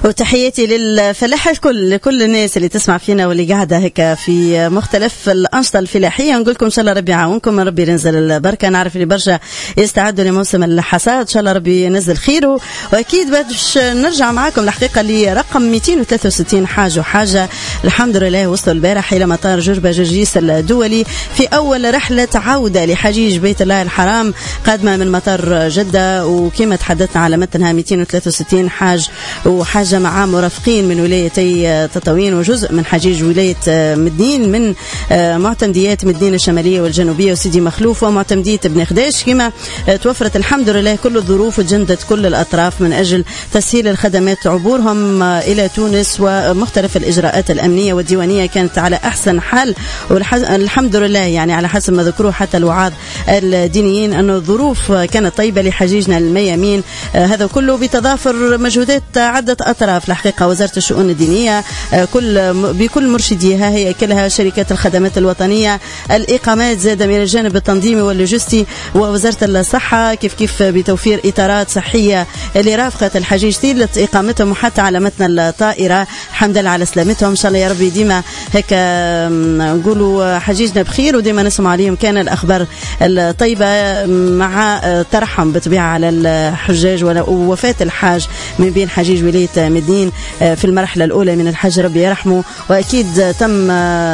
وتحياتي للفلاحة الكل، لكل الناس اللي تسمع فينا واللي قاعدة هيك في مختلف الأنشطة الفلاحية. نقول لكم إن شاء الله ربي يعاونكم، ربي ينزل البركة. نعرف اللي برشا يستعدوا لموسم الحصاد، إن شاء الله ربي ينزل خيره. وأكيد باش نرجع معاكم الحقيقة لرقم 263 حاجة وحاجة. الحمد لله وصلوا البارح إلى مطار جربة جرجيس الدولي في أول رحلة عودة لحجيج بيت الله الحرام قادمة من مطار جدة. وكما تحدثنا على متنها 263 حاج وحاجة مع مرافقين من ولايتي تطاوين وجزء من حجيج ولاية مدين من معتمديات مدين الشمالية والجنوبية وسيدي مخلوف ومعتمدية ابن خداش. كما توفرت الحمد لله كل الظروف وجندت كل الأطراف من أجل تسهيل الخدمات عبورهم إلى تونس، ومختلف الإجراءات الأمنية والديوانية كانت على أحسن حال. والحمد لله يعني على حسب ما ذكروه حتى الوعاظ الدينيين أنه الظروف كانت طيبة لحجيجنا الميامين. هذا كله بتضافر مجهودات عدة أطراف. الحقيقة وزارة الشؤون الدينية بكل مرشديها، هي كلها شركات الخدمات الوطنية، الإقامات زاد من الجانب التنظيمي واللوجستي، ووزارة الصحة كيف بتوفير إطارات صحية لرافقة الحجيج طيلة إقامتهم وحتى على متن الطائرة. الحمد لله على سلامتهم، إن شاء الله يا ربي ديما هيك نقولوا حجيجنا بخير وديما نسمع عليهم كان الأخبار الطيبة مع ترحم بطبيعة على الحجاج ووفاة الحاج من بين حجيج ولاية مدين في المرحلة الأولى من الحج، ربي يرحمه. وأكيد تم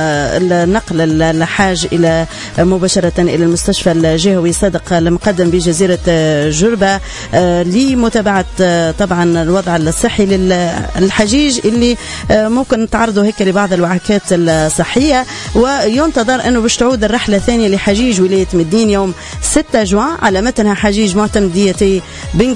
نقل الحاج إلى مباشرة إلى المستشفى الجهوي صادق المقدم بجزيرة جربة لمتابعة طبعا الوضع الصحي للحجيج اللي ممكن تعرضوا هيك لبعض الوعكات الصحية. وينتظر أنه باش تعود الرحلة الثانية لحجيج ولاية مدين يوم 6 جوان على متنها حجيج معتمدية بن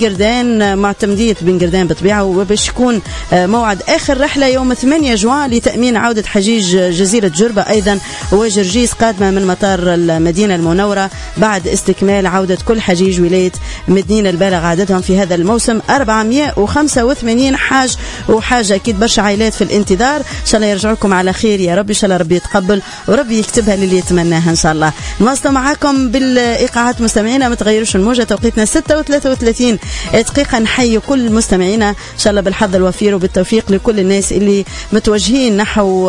قردان بطبيعة. وباش يكون موعد آخر رحلة يوم 8 جوان لتأمين عودة حجيج جزيرة جربة أيضا وجرجيس قادمة من مطار المدينة المنورة بعد استكمال عودة كل حجيج ولاية مدين البالغ عددهم في هذا الموسم 485 حاج وحاجة. أكيد برشا عائلات في الانتظار، إن شاء الله يرجعوا لكم على خير يا رب. إن شاء الله ربي يتقبل وربي يكتبها للي يتمناها إن شاء الله. نواصل معاكم بالإيقاعات مستمعينا، ما تغيروش الموجة، توقيتنا 6:33 دقيقة. نحيي كل مستمعينا إن شاء الله بالحظ الوفير وبالتوفيق لكل الناس اللي متوجهين نحو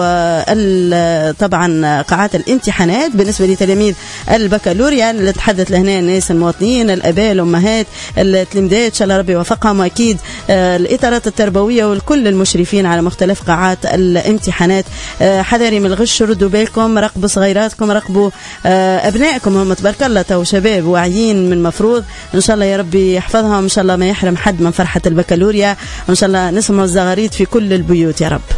طبعا قاعات الامتحانات بالنسبة لتلاميذ البكالوريا. نتحدث لهنا الناس المواطنين، الآباء، الأمهات، التلميذات، إن شاء الله ربي يوفقهم. وأكيد الإطارات التربوية والكل المشرفين على مختلف قاعات الامتحانات. حذاري من الغش، ردوا بالكم، راقبوا صغيراتكم، راقبوا أبنائكم، هم تبارك الله تو شباب واعيين من مفروض. إن شاء الله يا ربي يحفظهم، إن شاء الله ما يحرم حد من فرحة البكالوريا، وإن شاء الله نسمع الزغاريد في كل البيوت يا رب.